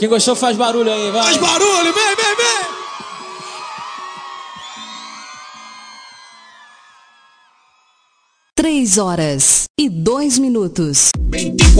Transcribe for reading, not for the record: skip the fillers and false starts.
Quem gostou faz barulho aí, vai. Faz barulho, vem, vem, vem. 3 horas e 2 minutos.